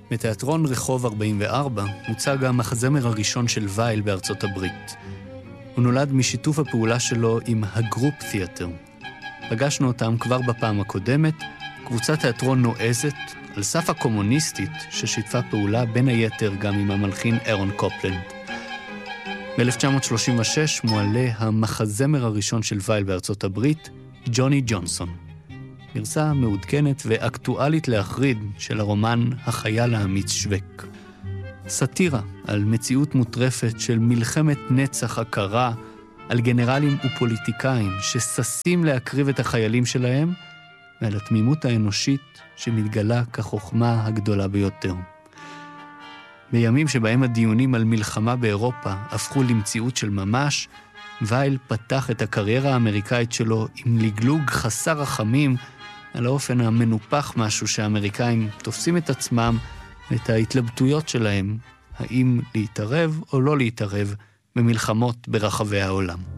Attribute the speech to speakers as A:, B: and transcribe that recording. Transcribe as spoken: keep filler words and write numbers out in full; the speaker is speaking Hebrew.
A: בתיאטרון רחוב ארבעים וארבע מוצג המחזמר הראשון של וייל בארצות הברית. הוא נולד משיתוף הפעולה שלו עם הגרופ תיאטר. פגשנו אותם כבר בפעם הקודמת, קבוצת תיאטרון נועזת, על סף הקומוניסטית ששיתפה פעולה בין היתר גם עם המלחין אירון קופלנד. ב-אלף תשע מאות שלושים ושש מועלה המחזמר הראשון של וייל בארצות הברית, ג'וני ג'ונסון. גרסה מעודכנת ואקטואלית להחריד של הרומן החייל האמיץ שווק. סאטירה על מציאות מוטרפת של מלחמת נצח הקרה, על גנרלים ופוליטיקאים שששים להקריב את החיילים שלהם, ועל התמימות האנושית שמתגלה כחוכמה הגדולה ביותר. בימים שבהם הדיונים על מלחמה באירופה הפכו למציאות של ממש, וייל פתח את הקריירה האמריקאית שלו עם לגלוג חסר רחמים על האופן המנופח משהו שהאמריקאים תופסים את עצמם ואת ההתלבטויות שלהם, האם להתערב או לא להתערב במלחמות ברחבי העולם.